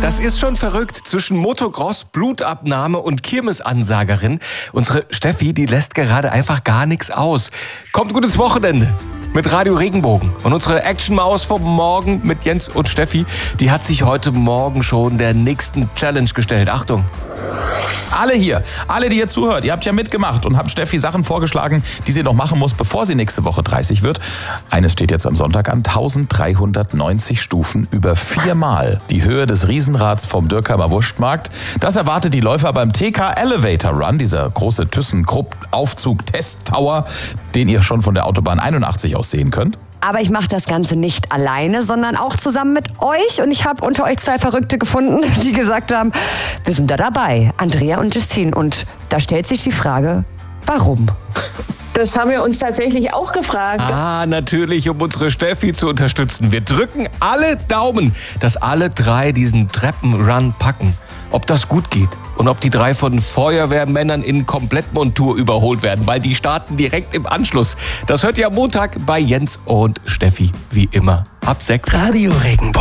Das ist schon verrückt. Zwischen Motocross, Blutabnahme und Kirmesansagerin. Unsere Steffi, die lässt gerade einfach gar nichts aus. Kommt gutes Wochenende mit Radio Regenbogen. Und unsere Action-Maus vom Morgen mit Jens und Steffi, die hat sich heute Morgen schon der nächsten Challenge gestellt. Achtung! Alle hier, alle, die ihr zuhört, ihr habt ja mitgemacht und habt Steffi Sachen vorgeschlagen, die sie noch machen muss, bevor sie nächste Woche 30 wird. Eines steht jetzt am Sonntag an: 1390 Stufen über 4-mal die Höhe des Riesenrads vom Dürkheimer Wurstmarkt. Das erwartet die Läufer beim TK Elevator Run, dieser große ThyssenKrupp-Aufzug-Test-Tower, den ihr schon von der Autobahn 81 aus sehen könnt. Aber ich mache das Ganze nicht alleine, sondern auch zusammen mit euch. Und ich habe unter euch 2 Verrückte gefunden, die gesagt haben, wir sind da dabei, Andrea und Justine. Und da stellt sich die Frage, warum? Das haben wir uns tatsächlich auch gefragt. Natürlich, um unsere Steffi zu unterstützen. Wir drücken alle Daumen, dass alle 3 diesen Treppenrun packen. Ob das gut geht und ob die 3 von Feuerwehrmännern in Komplettmontur überholt werden, weil die starten direkt im Anschluss. Das hört ihr am Montag bei Jens und Steffi, wie immer, ab 6. Radio Regenbogen.